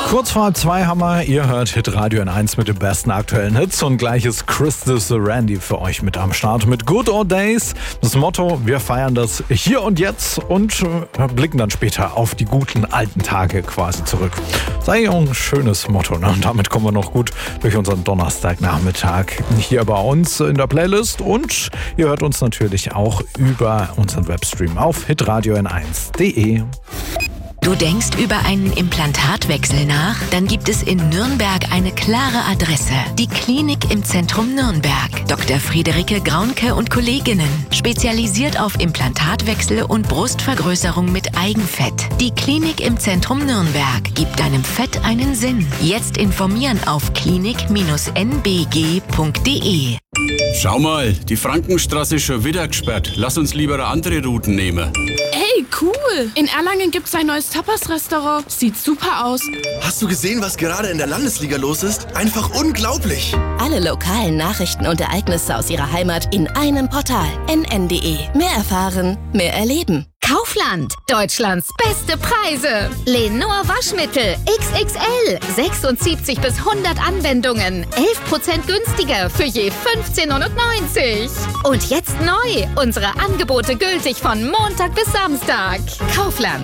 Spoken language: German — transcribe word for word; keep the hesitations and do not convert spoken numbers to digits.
Kurz vor halb zwei haben wir, ihr hört Hitradio N eins mit den besten aktuellen Hits und gleich ist Christus Randy für euch mit am Start mit Good Old Days. Das Motto, wir feiern das hier und jetzt und äh, blicken dann später auf die guten alten Tage quasi zurück. Sei auch ein schönes Motto, ne? Und damit kommen wir noch gut durch unseren Donnerstagnachmittag hier bei uns in der Playlist und ihr hört uns natürlich auch über unseren Webstream auf hitradio n eins punkt de. Du denkst über einen Implantatwechsel nach? Dann gibt es in Nürnberg eine klare Adresse. Die Klinik im Zentrum Nürnberg. Doktor Friederike Graunke und Kolleginnen. Spezialisiert auf Implantatwechsel und Brustvergrößerung mit Eigenfett. Die Klinik im Zentrum Nürnberg gibt deinem Fett einen Sinn. Jetzt informieren auf klinik n b g punkt de. Schau mal, die Frankenstraße ist schon wieder gesperrt. Lass uns lieber eine andere Route nehmen. Ey, cool! In Erlangen gibt's ein neues Tapas-Restaurant. Sieht super aus. Hast du gesehen, was gerade in der Landesliga los ist? Einfach unglaublich! Alle lokalen Nachrichten und Ereignisse aus ihrer Heimat in einem Portal. n n punkt de. Mehr erfahren, mehr erleben. Kaufland. Deutschlands beste Preise. Lenor Waschmittel X X L. sechsundsiebzig bis hundert Anwendungen. elf Prozent günstiger für je fünfzehn neunundneunzig. Und jetzt neu. Unsere Angebote gültig von Montag bis Samstag. Kaufland.